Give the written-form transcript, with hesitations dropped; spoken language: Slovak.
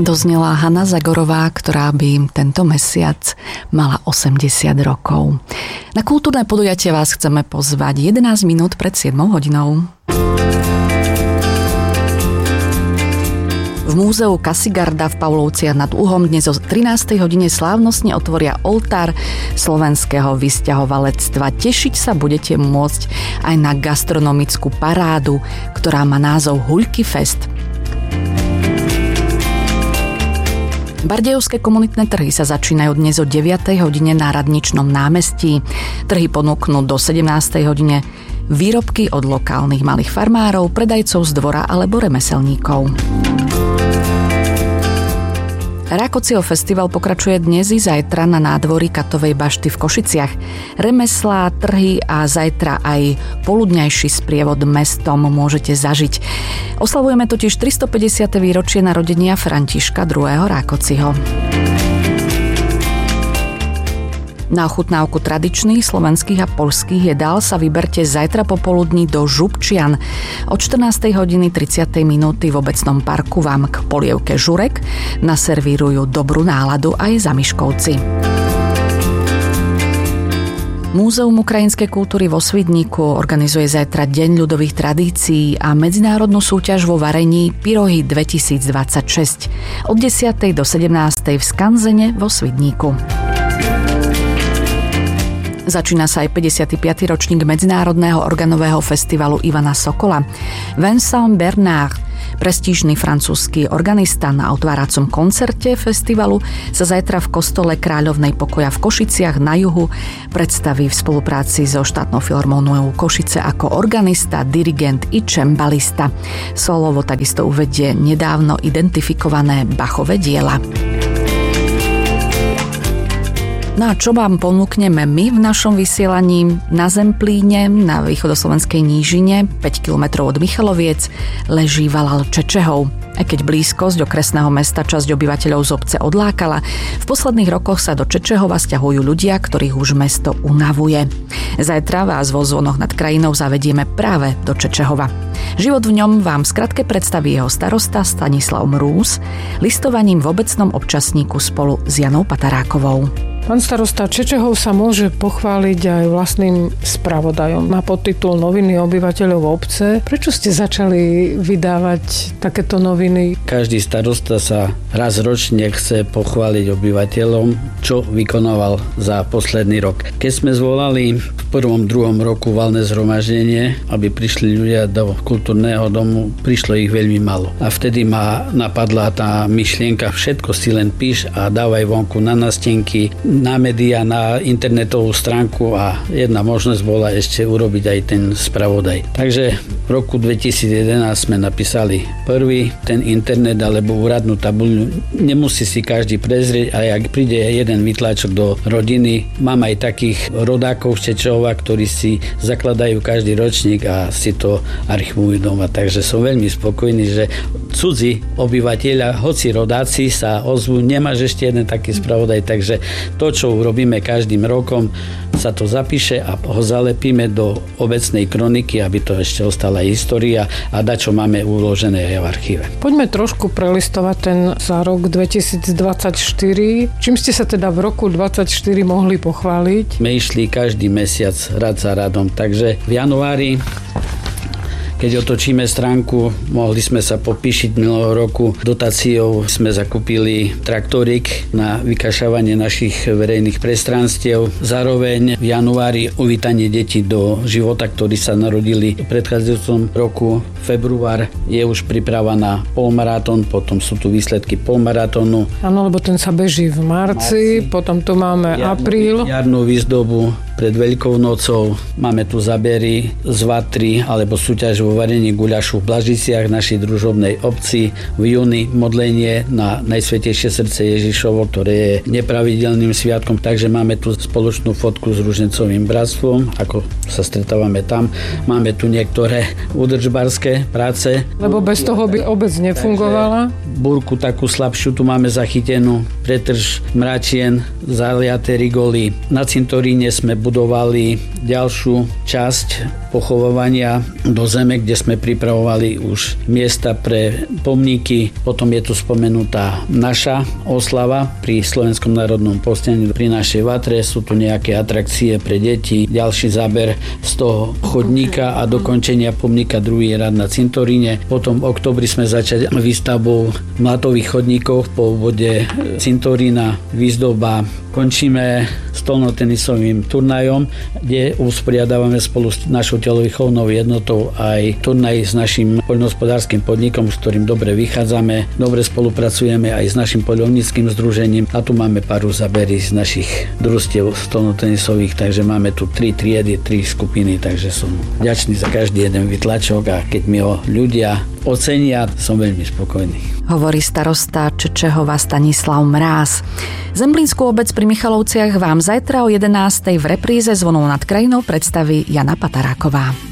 Doznela Hana Zagorová, ktorá by tento mesiac mala 80 rokov. Na kultúrne podujatie vás chceme pozvať 11 minút pred 7 hodinou. V múzeu Kasigarda v Pavlovciach nad Úhom dnes o 13. hodine slávnostne otvoria oltár slovenského vysťahovalectva. Tešiť sa budete môcť aj na gastronomickú parádu, ktorá má názov Huľky Fest. Bardejovské komunitné trhy sa začínajú dnes o 9. hodine na Radničnom námestí. Trhy ponúknú do 17. hodine výrobky od lokálnych malých farmárov, predajcov z dvora alebo remeselníkov. Rákociho festival pokračuje dnes i zajtra na nádvorí Katovej bašty v Košiciach. Remeslá, trhy a zajtra aj poludňajší sprievod mestom môžete zažiť. Oslavujeme totiž 350. výročie narodenia Františka II. Rákociho. Na ochutnávku tradičných slovenských a poľských jedál sa vyberte zajtra popoludní do Župčian. Od 14. hodiny 30. minúty v obecnom parku vám k polievke žurek naservírujú dobrú náladu aj zamiškovci. Múzeum ukrajinskej kultúry vo Svidníku organizuje zajtra Deň ľudových tradícií a medzinárodnú súťaž vo varení Pyrohy 2026 od 10. do 17. v Skanzene vo Svidníku. Začína sa aj 55. ročník Medzinárodného organového festivalu Ivana Sokola. Vincent Bernard, prestížny francúzsky organista, na otváracom koncerte festivalu sa zajtra v kostole Kráľovnej pokoja v Košiciach na juhu predstaví v spolupráci so štátnou filharmóniou Košice ako organista, dirigent i čembalista. Solovo takisto uvedie nedávno identifikované Bachové diela. No a čo vám ponúkneme my v našom vysielaní? Na Zemplíne, na východoslovenskej nížine, 5 km od Michaloviec, leží Valal Čečehov. Aj keď blízkosť okresného mesta časť obyvateľov z obce odlákala, v posledných rokoch sa do Čečehova sťahujú ľudia, ktorých už mesto unavuje. Zajtra vás vo Zvonoch nad krajinou zavedieme práve do Čečehova. Život v ňom vám skratke predstaví jeho starosta Stanislav Mrúz listovaním v obecnom občasníku spolu s Janou Patarákovou. Pán starosta, Čečehov sa môže pochváliť aj vlastným spravodajom. Má podtitul Noviny obyvateľov obce. Prečo ste začali vydávať takéto noviny? Každý starosta sa raz ročne chce pochváliť obyvateľom, čo vykonoval za posledný rok. Keď sme zvolali v 1. 2. roku valné zhromaždenie, aby prišli ľudia do kultúrneho domu, prišlo ich veľmi málo. A vtedy ma napadla tá myšlienka, všetko si len píš a dávaj vonku na nástenky, na médiá, na internetovú stránku a jedna možnosť bola ešte urobiť aj ten spravodaj. Takže v roku 2011 sme napísali prvý ten internet alebo úradnú tabuľu. Nemusí si každý prezrieť a ak príde jeden vytlačok do rodiny, mám aj takých rodákov z Čečehova, ktorí si zakladajú každý ročník a si to archivujú doma. Takže som veľmi spokojný, že cudzí obyvateľia, hoci rodáci sa ozvú, nemáš ešte jeden taký spravodaj, takže to, čo urobíme každým rokom, sa to zapíše a ho zalepíme do obecnej kroniky, aby to ešte ostala história a dačo máme uložené aj v archíve. Poďme trošku prelistovať ten za rok 2024. Čím ste sa teda v roku 2024 mohli pochváliť? My išli každý mesiac rad za radom, takže v januári, keď otočíme stránku, mohli sme sa popíšiť minulého roku. Dotáciou sme zakúpili traktorík na vykašľavanie našich verejných priestranstiev. Zároveň v januári uvítanie detí do života, ktorí sa narodili v predchádzajúcom roku. Február je už príprava na polmaratón, potom sú tu výsledky polmaratónu. Áno, lebo ten sa beží v marci. Potom tu máme apríl. Jarnú výzdobu pred Veľkou nocou. Máme tu zabery z Vatry alebo súťaž vo varení guľašu v Blažiciach, našej družobnej obci. V júni modlenie na Najsvätejšie srdce Ježišovo, ktoré je nepravidelným sviatkom, takže máme tu spoločnú fotku s Ružencovým bratstvom, ako sa stretávame tam. Máme tu niektoré údržbárske práce. Lebo bez toho by obec nefungovala. Búrku takú slabšiu tu máme zachytenú, pretrž mračien, zaliaté rigoly. Na cintoríne sme vybudovali ďalšiu časť pochovávania do zeme, kde sme pripravovali už miesta pre pomníky. Potom je tu spomenutá naša oslava pri Slovenskom národnom povstaní pri našej Vatre. Sú tu nejaké atrakcie pre deti, ďalší záber z toho chodníka a dokončenia pomníka druhý rad na cintoríne. Potom v októbri sme začali výstavbou mlatových chodníkov po obvode cintorína, výzdoba. Končíme stolnotenisovým turnajom, kde usporiadávame spolu s našou telovýchovnou jednotou aj turnaj s našim poľnohospodárskym podnikom, s ktorým dobre vychádzame. Dobre spolupracujeme aj s našim poľovníckym združením a tu máme pár zábery z našich družstiev stolnotenisových, takže máme tu 3 triedy, 3 skupiny, takže som vďačný za každý jeden vytlačok a keď mi ho ľudia ocenia, som veľmi spokojný. Hovorí starosta Čečehova Stanislav Mráz. Zemplínsku obec pri Michalovciach vám zajtra o 11:00 v repríze Zvonou nad krajinou predstaví Jana Pataráková.